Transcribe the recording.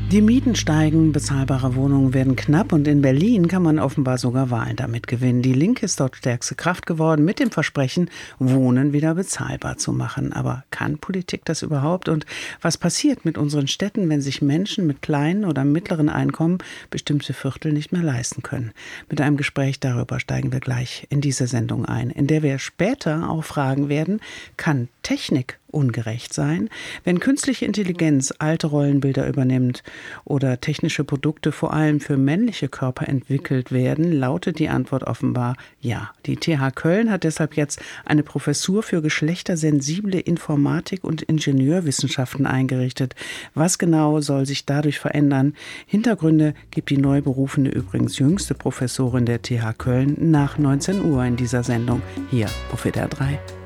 Die Mieten steigen, bezahlbare Wohnungen werden knapp und in Berlin kann man offenbar sogar Wahlen damit gewinnen. Die Linke ist dort stärkste Kraft geworden mit dem Versprechen, Wohnen wieder bezahlbar zu machen. Aber kann Politik das überhaupt? Und was passiert mit unseren Städten, wenn sich Menschen mit kleinen oder mittleren Einkommen bestimmte Viertel nicht mehr leisten können? Mit einem Gespräch darüber steigen wir gleich in diese Sendung ein, in der wir später auch fragen werden, kann Technik ungerecht sein, wenn künstliche Intelligenz alte Rollenbilder übernimmt oder technische Produkte vor allem für männliche Körper entwickelt werden, lautet die Antwort offenbar ja. Die TH Köln hat deshalb jetzt eine Professur für geschlechtersensible Informatik und Ingenieurwissenschaften eingerichtet. Was genau soll sich dadurch verändern? Hintergründe gibt die neu berufene, übrigens jüngste Professorin der TH Köln nach 19 Uhr in dieser Sendung hier auf WDR 3.